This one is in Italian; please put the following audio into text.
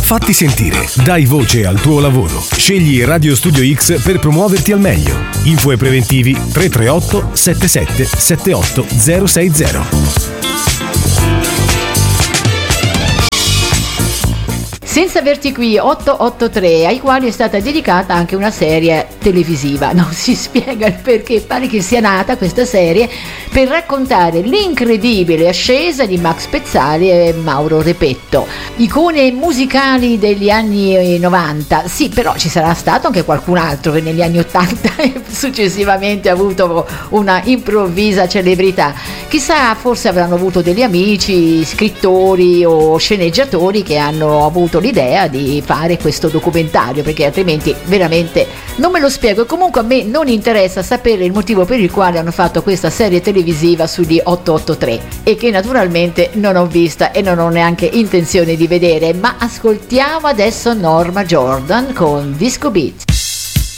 Fatti sentire, dai voce al tuo lavoro. Scegli Radio Studio X per promuoverti al meglio. Info e preventivi 338 77 78 060. Senza averti qui 883, ai quali è stata dedicata anche una serie televisiva. Non si spiega il perché, pare che sia nata questa serie per raccontare l'incredibile ascesa di Max Pezzali e Mauro Repetto, icone musicali degli anni 90. Sì, però ci sarà stato anche qualcun altro che negli anni 80 e successivamente ha avuto una improvvisa celebrità. Chissà, forse avranno avuto degli amici, scrittori o sceneggiatori che hanno avuto l'idea di fare questo documentario, perché altrimenti veramente non me lo spiego. E comunque a me non interessa sapere il motivo per il quale hanno fatto questa serie televisiva sugli 883 e che naturalmente non ho vista e non ho neanche intenzione di vedere. Ma ascoltiamo adesso Norma Jordan con Disco Beat.